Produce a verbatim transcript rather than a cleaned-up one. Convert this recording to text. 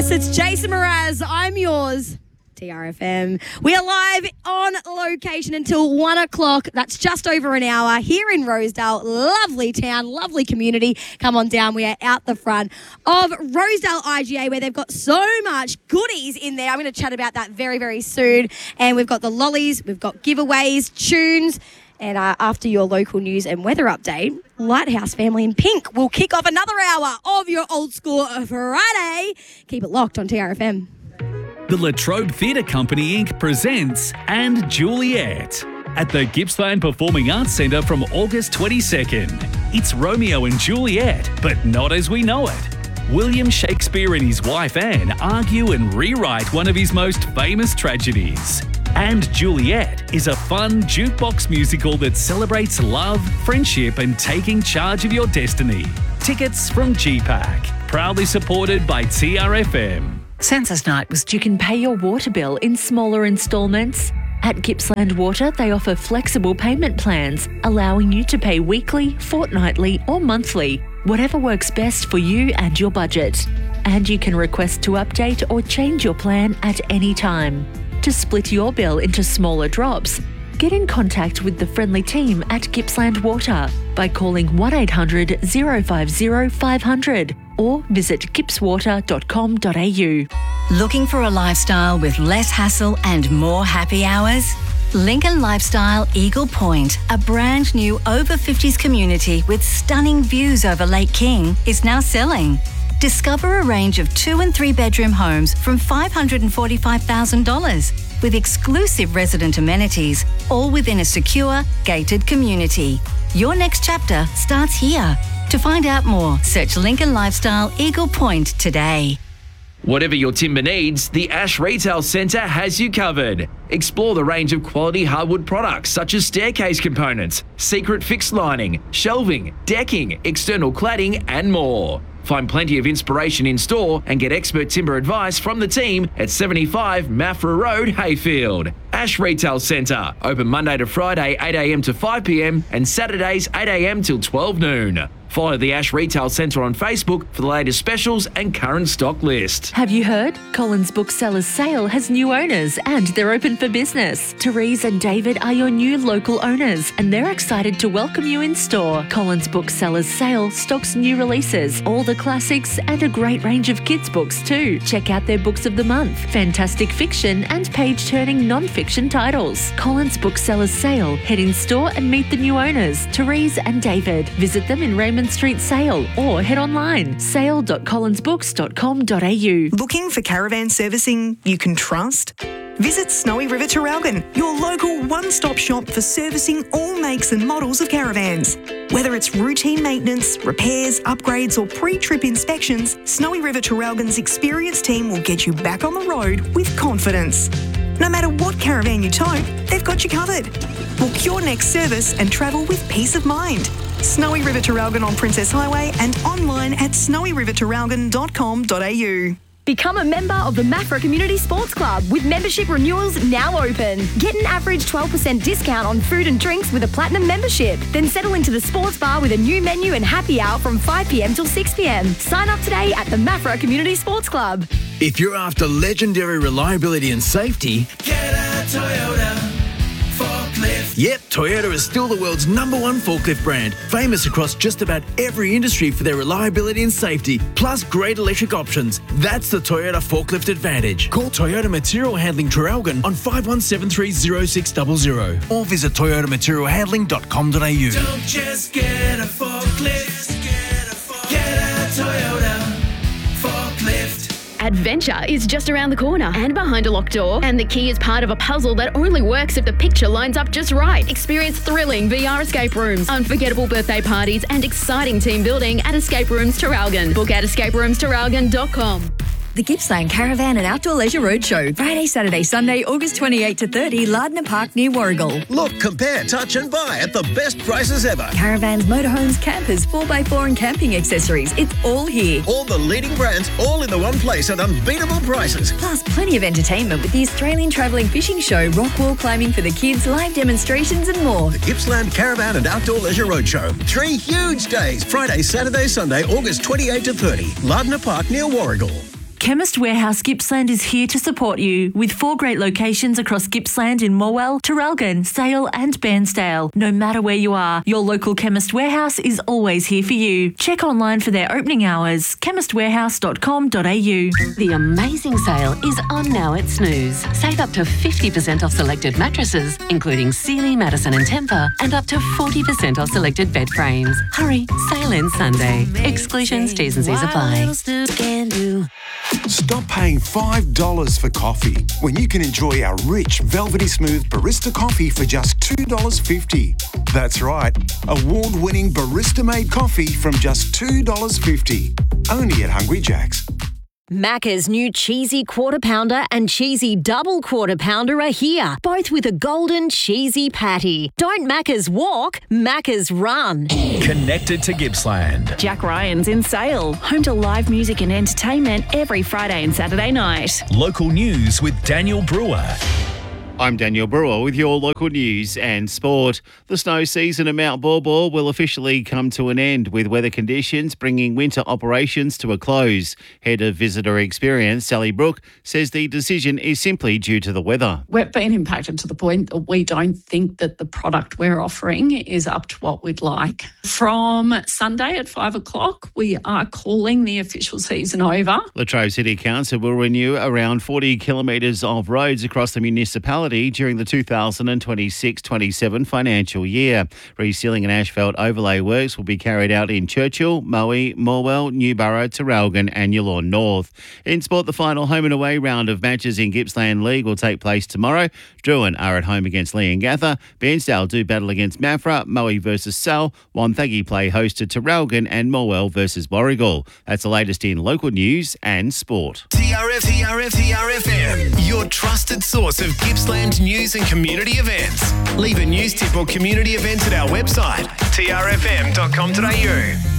Yes, it's Jason Mraz. I'm yours. T R F M. We are live on location until one o'clock. That's just over an hour here in Rosedale. Lovely town, lovely community. Come on down. We are out the front of Rosedale I G A where they've got so much goodies in there. I'm going to chat about that very, very soon. And we've got the lollies, we've got giveaways, tunes. And uh, after your local news and weather update, Lighthouse Family in Pink will kick off another hour of your Old School Friday. Keep it locked on T R F M. The La Trobe Theatre Company Incorporated presents And Juliet at the Gippsland Performing Arts Centre from August twenty-second. It's Romeo and Juliet, but not as we know it. William Shakespeare and his wife Anne argue and rewrite one of his most famous tragedies. And Juliet is a fun jukebox musical that celebrates love, friendship and taking charge of your destiny. Tickets from G PAC. Proudly supported by T R F M. Census Night was you can pay your water bill in smaller instalments. At Gippsland Water, they offer flexible payment plans, allowing you to pay weekly, fortnightly or monthly, whatever works best for you and your budget. And you can request to update or change your plan at any time. To split your bill into smaller drops, get in contact with the friendly team at Gippsland Water by calling one eight hundred, oh five oh, five hundred or visit gips water dot com dot a u. Looking for a lifestyle with less hassle and more happy hours? Lincoln Lifestyle Eagle Point, a brand new over fifties community with stunning views over Lake King, is now selling. Discover a range of two and three bedroom homes from five hundred forty-five thousand dollars with exclusive resident amenities, all within a secure, gated community. Your next chapter starts here. To find out more, search Lincoln Lifestyle Eagle Point today. Whatever your timber needs, the Ash Retail Centre has you covered. Explore the range of quality hardwood products such as staircase components, secret fixed lining, shelving, decking, external cladding and more. Find plenty of inspiration in store and get expert timber advice from the team at seventy-five Maffra Road, Hayfield. Ash Retail Centre, open Monday to Friday eight a m to five p m and Saturdays eight a m till twelve noon. Follow the Ash Retail Centre on Facebook for the latest specials and current stock list. Have you heard? Collins Booksellers Sale has new owners and they're open for business. Therese and David are your new local owners and they're excited to welcome you in store. Collins Booksellers Sale stocks new releases, all the classics and a great range of kids' books too. Check out their books of the month, fantastic fiction and page-turning non-fiction titles. Collins Booksellers Sale. Head in store and meet the new owners, Therese and David. Visit them in Raymond Street Sale or head online sale dot collins books dot com dot a u. Looking for caravan servicing you can trust? Visit Snowy River Traralgon, your local one-stop shop for servicing all makes and models of caravans. Whether it's routine maintenance, repairs, upgrades or pre-trip inspections, Snowy River Traralgon's experienced team will get you back on the road with confidence. No matter what caravan you tow, they've got you covered. Book your next service and travel with peace of mind. Snowy River Traralgon on Princess Highway and online at snowy river traralgon dot com dot a u. Become a member of the Maffra Community Sports Club with membership renewals now open. Get an average twelve percent discount on food and drinks with a platinum membership. Then settle into the sports bar with a new menu and happy hour from five p m till six p m. Sign up today at the Maffra Community Sports Club. If you're after legendary reliability and safety, get a Toyota forklift. Yep, Toyota is still the world's number one forklift brand, famous across just about every industry for their reliability and safety, plus great electric options. That's the Toyota Forklift Advantage. Call Toyota Material Handling Traralgon on five one seven three zero six zero zero or visit toyota material handling dot com dot a u. Don't just get a forklift, get a, forklift. Get a Toyota forklift. Adventure is just around the corner and behind a locked door, and the key is part of a puzzle that only works if the picture lines up just right. Experience thrilling V R escape rooms, unforgettable birthday parties and exciting team building at Escape Rooms Traralgon. Book at escape rooms traralgon dot com. The Gippsland Caravan and Outdoor Leisure Roadshow, Friday, Saturday, Sunday, August twenty-eighth to thirtieth, Lardner Park near Warragul. Look, compare, touch and buy at the best prices ever. Caravans, motorhomes, campers, four by four and camping accessories. It's all here. All the leading brands, all in the one place at unbeatable prices. Plus, plenty of entertainment with the Australian Travelling Fishing Show, rock wall climbing for the kids, live demonstrations and more. The Gippsland Caravan and Outdoor Leisure Roadshow. Three huge days, Friday, Saturday, Sunday, August twenty-eighth to thirtieth, Lardner Park near Warragul. Chemist Warehouse Gippsland is here to support you with four great locations across Gippsland in Morwell, Traralgon, Sale and Bairnsdale. No matter where you are, your local Chemist Warehouse is always here for you. Check online for their opening hours, chemist warehouse dot com dot a u. The amazing sale is on now at Snooze. Save up to fifty percent off selected mattresses, including Sealy, Madison and Tempur, and up to forty percent off selected bed frames. Hurry, sale ends Sunday. Exclusions, T's and C's apply. Stop paying five dollars for coffee when you can enjoy our rich, velvety smooth barista coffee for just two dollars fifty. That's right, award-winning barista-made coffee from just two dollars fifty. Only at Hungry Jack's. Macca's new cheesy quarter pounder and cheesy double quarter pounder are here, both with a golden cheesy patty. Don't Macca's walk, Macca's run. Connected to Gippsland. Jack Ryan's in Sale, home to live music and entertainment every Friday and Saturday night. Local news with Daniel Brewer. I'm Daniel Brewer with your local news and sport. The snow season at Mount Baw Baw will officially come to an end, with weather conditions bringing winter operations to a close. Head of Visitor Experience, Sally Brooke, says the decision is simply due to the weather. We've been impacted to the point that we don't think that the product we're offering is up to what we'd like. From Sunday at five o'clock, we are calling the official season over. Latrobe City Council will renew around forty kilometres of roads across the municipality during the two thousand twenty-six twenty-seven financial year. Resealing and asphalt overlay works will be carried out in Churchill, Moe, Morwell, Newborough, Traralgon and Yallourn North. In sport, the final home and away round of matches in Gippsland League will take place tomorrow. Druin are at home against Leongatha. Bairnsdale do battle against Maffra. Moe versus Sal. Wonthaggi play host to Traralgon, and Morwell versus Warragul. That's the latest in local news and sport. T R F, T R F, T R F M, your trusted source of Gippsland news and community events. Leave a news tip or community event at our website, t r f m dot com dot a u.